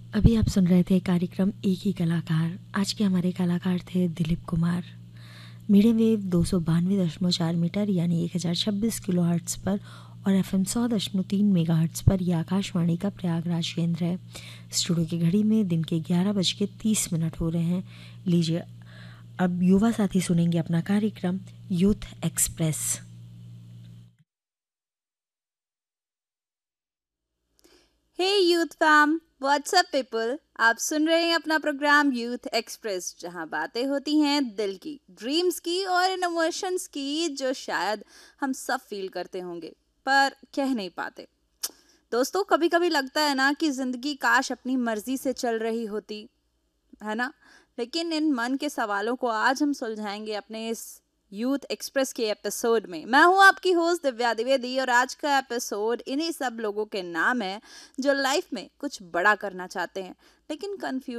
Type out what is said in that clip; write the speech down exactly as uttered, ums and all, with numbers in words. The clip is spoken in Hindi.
अभी आप सुन रहे थे कार्यक्रम एक ही कलाकार। आज के हमारे कलाकार थे दिलीप कुमार। मीडियम वेव दो सौ बानवे दशमलव चार मीटर यानी एक हज़ार छब्बीस किलो हर्ट्स पर और एफ एम सौ दशमलव तीन मेगा हर्ट्स पर यह आकाशवाणी का प्रयागराज केंद्र है। स्टूडियो की घड़ी में दिन के ग्यारह बज के तीस मिनट हो रहे हैं। लीजिए अब युवा साथी सुनेंगे अपना कार्यक्रम यूथ एक्सप्रेस। हे यूथ फैम, व्हाट्सअप पीपल। आप सुन रहे हैं अपना प्रोग्राम यूथ एक्सप्रेस, जहां बातें होती हैं दिल की, ड्रीम्स की और इन इमोशंस की जो शायद हम सब फील करते होंगे पर कह नहीं पाते। दोस्तों, कभी कभी लगता है ना कि जिंदगी काश अपनी मर्जी से चल रही होती, है ना। लेकिन इन मन के सवालों को आज हम सुलझाएंगे अपने इस यूथ एक्सप्रेस के एपिसोड में। मैं हूं आपकी होस्ट दिव्या द्विवेदी और आज का एपिसोड इन्हीं सब लोगों के नाम है जो लाइफ में कुछ बड़ा करना चाहते हैं लेकिन कंफ्यूज